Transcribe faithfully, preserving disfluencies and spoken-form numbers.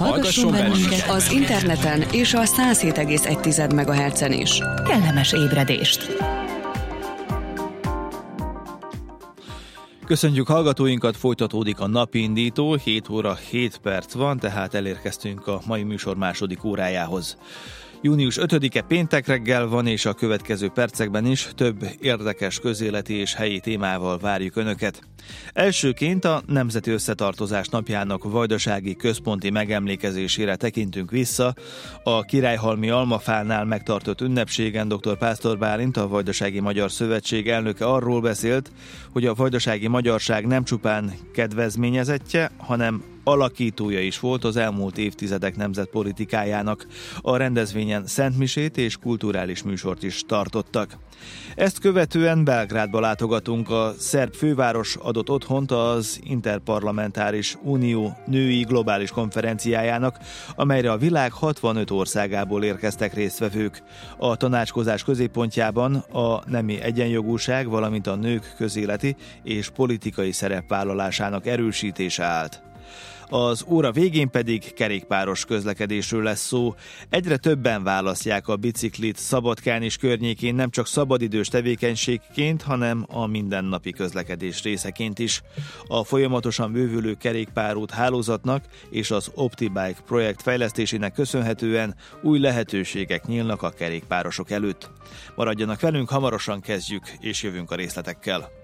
Hallgasson bennünket az interneten és a száz hét egész egy megahertzen is. Kellemes ébredést! Köszönjük hallgatóinkat, folytatódik a napindító, hét óra hét perc van, tehát elérkeztünk a mai műsor második órájához. június ötödike péntek reggel van, és a következő percekben is több érdekes közéleti és helyi témával várjuk Önöket. Elsőként a Nemzeti Összetartozás napjának vajdasági központi megemlékezésére tekintünk vissza. A Királyhalmi Almafánál megtartott ünnepségen dr. Pásztor Bálint, a Vajdasági Magyar Szövetség elnöke arról beszélt, hogy a vajdasági magyarság nem csupán kedvezményezettje, hanem alakítója is volt az elmúlt évtizedek nemzetpolitikájának. A rendezvényen szentmisét és kulturális műsort is tartottak. Ezt követően Belgrádba látogatunk. A szerb főváros adott otthont az Interparlamentáris Unió női globális konferenciájának, amelyre a világ hatvanöt országából érkeztek résztvevők. A tanácskozás középpontjában a nemi egyenjogúság, valamint a nők közéleti és politikai szerepvállalásának erősítése állt. Az óra végén pedig kerékpáros közlekedésről lesz szó. Egyre többen választják a biciklit Szabadkán és környékén nem csak szabadidős tevékenységként, hanem a mindennapi közlekedés részeként is. A folyamatosan bővülő kerékpárút hálózatnak és az OptiBike projekt fejlesztésének köszönhetően új lehetőségek nyílnak a kerékpárosok előtt. Maradjanak velünk, hamarosan kezdjük és jövünk a részletekkel.